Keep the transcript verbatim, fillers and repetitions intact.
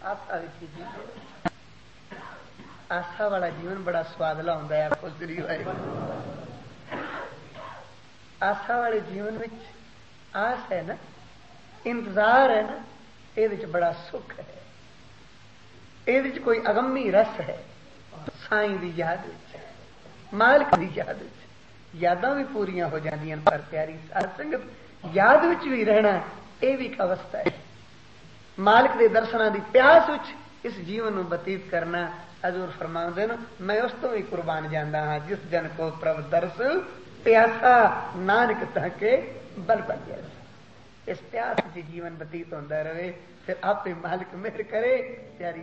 आसा विच जीवे। आसा वाला जीवन बड़ा स्वादला होंदा है। आपको श्री वाहिगुरू आसा वाले जीवन विच आस है ना, इंतजार है ना, ये बड़ा सुख है। ये कोई अगम्मी रस है। साईं दी याद विच, मालिक दी याद विच यादां भी पूरियां हो जांदियां। पर प्यारी साध संगत याद विच भी रहना ये भी एक अवस्था है। मालिक दे दर्शनां दी प्यास विच इस जीवन नूं बतीत करना। हजूर फरमाउंदे ने, मैं उस तो भी कुर्बान जांदा हां जिस जन को प्रभ दर्श प्यासा, नानक ताके बल बन गया। इस प्यास से जीवन बतीत होता रहे, फिर आपे मालिक मेहर करे। प्यारी